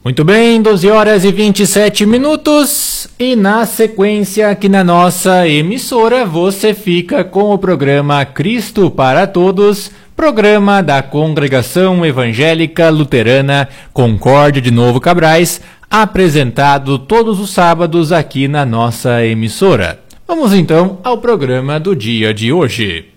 Muito bem, 12 horas e 27 minutos. E na sequência aqui na nossa emissora, você fica com o programa Cristo para Todos, programa da Congregação Evangélica Luterana Concórdia de Novo Cabrais, apresentado todos os sábados aqui na nossa emissora. Vamos então ao programa do dia de hoje.